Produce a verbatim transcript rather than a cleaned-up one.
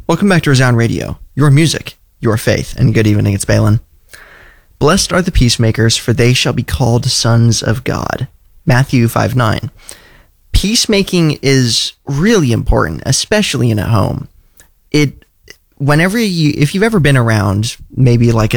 Welcome back to Resound Radio, your music, your faith, and good evening, it's Balin. Blessed are the peacemakers, for they shall be called sons of God. Matthew five nine. Peacemaking is really important, especially in a home. It, whenever you, if you've ever been around maybe like